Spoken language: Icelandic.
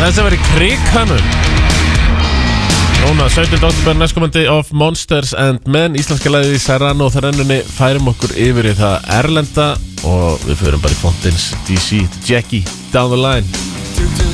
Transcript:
Þessi var í Krikanum. Núna 17. október næstkomandi of Monsters and Men. Íslenska lagið í Serrano og þrennunni færum okkur yfir í það erlenda og við förum bara í Fontaine's DC, Jackie, Down the Line.